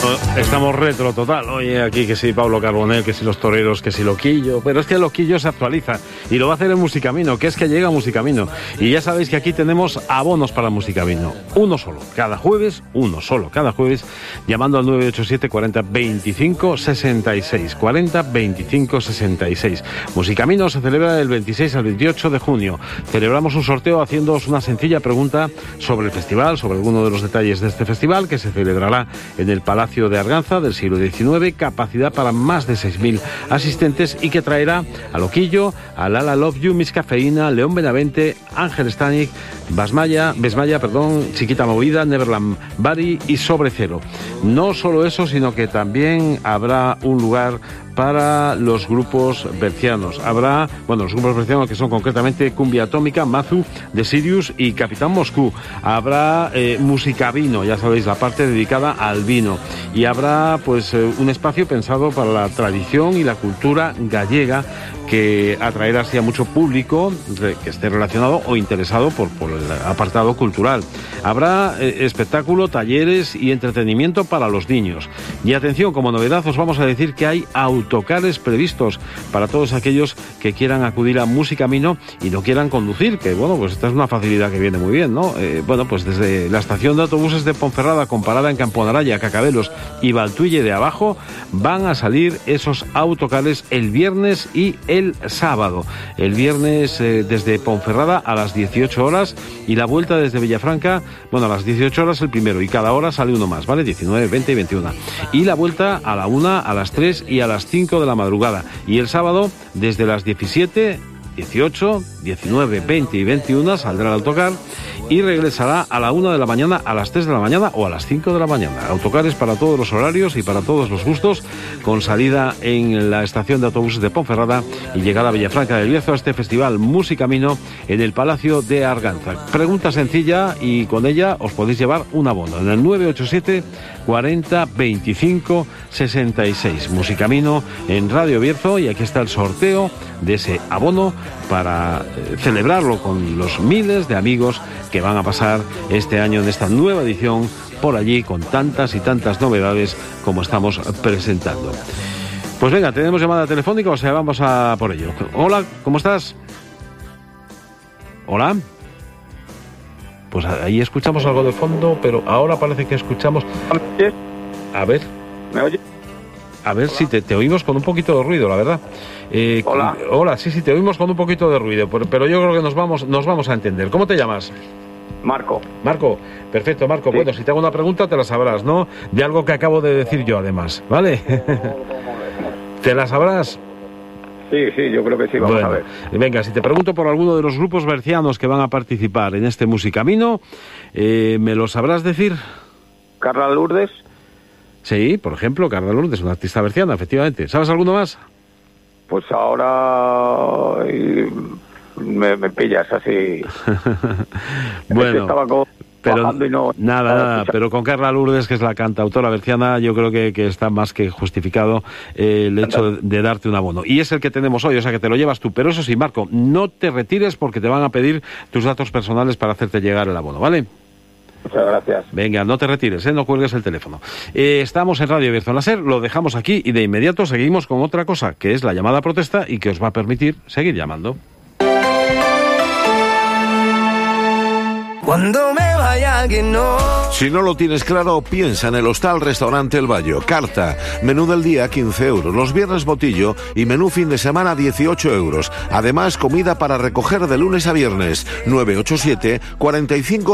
Estamos retro total. Oye, aquí que sí Pablo Carbonell, que sí los toreros, que sí Loquillo. Pero es que el Loquillo se actualiza y lo va a hacer en Musicamino, que es que llega Musicamino. Y ya sabéis que aquí tenemos abonos para Musicamino. Uno solo, cada jueves, uno solo, cada jueves, llamando al 987 40 25 66. 40 25 66. Musicamino se celebra del 26 al 28 de junio. Celebramos un sorteo haciéndoos una sencilla pregunta sobre el festival, sobre alguno de los detalles de este festival, que se celebrará en el Palacio de Arganza del siglo XIX, capacidad para más de 6.000 asistentes y que traerá a Loquillo, a Lala Love You, Miss Cafeína, León Benavente, Ángel Stanik, Besmaya, Chiquita Movida, Neverland Bari y Sobre Cero. No solo eso, sino que también habrá un lugar para los grupos bercianos. Habrá, los grupos bercianos que son concretamente Cumbia Atómica, Mazu, The Sirius y Capitán Moscú. Habrá Musicavino, ya sabéis, la parte dedicada al vino. Y habrá un espacio pensado para la tradición y la cultura gallega, que atraerá así a mucho público que esté relacionado o interesado por el apartado cultural. Habrá espectáculo, talleres y entretenimiento para los niños. Y atención, como novedad os vamos a decir que hay autocares previstos para todos aquellos que quieran acudir a Musicamino y no quieran conducir, que esta es una facilidad que viene muy bien, ¿no? Desde la estación de autobuses de Ponferrada, con parada en Camponaraya, Cacabelos y Valtuille de abajo, van a salir esos autocares el viernes y el sábado. El viernes desde Ponferrada a las 18 horas y la vuelta desde Villafranca, a las 18 horas el primero, y cada hora sale uno más, ¿vale? 19, 20 y 21. Y la vuelta a la 1, a las 3 y a las 5 de la madrugada. Y el sábado desde las 17, 18, 19, 20 y 21 saldrá el autocar y regresará a la 1 de la mañana, a las 3 de la mañana o a las 5 de la mañana. Autocares para todos los horarios y para todos los gustos, con salida en la estación de autobuses de Ponferrada y llegada a Villafranca del Bierzo a este festival Musicamino en el Palacio de Arganza. Pregunta sencilla y con ella os podéis llevar un abono en el 987 40 25 66. Musicamino en Radio Bierzo, y aquí está el sorteo de ese abono para celebrarlo con los miles de amigos que van a pasar este año en esta nueva edición por allí, con tantas y tantas novedades como estamos presentando. Pues venga, tenemos llamada telefónica, o sea, vamos a por ello. Hola, ¿cómo estás? Hola. Pues ahí escuchamos algo de fondo, pero ahora parece que escuchamos... A ver. ¿Me oyes? A ver si te oímos con un poquito de ruido, la verdad. Hola. Hola, sí, te oímos con un poquito de ruido, pero yo creo que nos vamos a entender. ¿Cómo te llamas? Marco, perfecto, Marco. Sí. Bueno, si te hago una pregunta te la sabrás, ¿no? De algo que acabo de decir yo, además, ¿vale? ¿Te la sabrás? Sí, yo creo que sí, vamos a ver. Venga, si te pregunto por alguno de los grupos bercianos que van a participar en este Musicamino, ¿me lo sabrás decir? Carla Lourdes. Sí, por ejemplo, Carla Lourdes, una artista berciana, efectivamente. ¿Sabes alguno más? Pues ahora me pillas así. Bueno, estaba bajando y no... Nada, pero con Carla Lourdes, que es la cantautora berciana, yo creo que está más que justificado el hecho de darte un abono. Y es el que tenemos hoy, o sea que te lo llevas tú. Pero eso sí, Marco, no te retires porque te van a pedir tus datos personales para hacerte llegar el abono, ¿vale? Muchas gracias. Venga, no te retires, no cuelgues el teléfono. Estamos en Radio Bierzo Láser, lo dejamos aquí y de inmediato seguimos con otra cosa, que es la llamada a protesta y que os va a permitir seguir llamando. Cuando me vaya que no. Si no lo tienes claro, piensa en el Hostal Restaurante El Bayo. Carta, menú del día 15 euros, los viernes botillo y menú fin de semana 18 euros. Además, comida para recoger de lunes a viernes. 987 45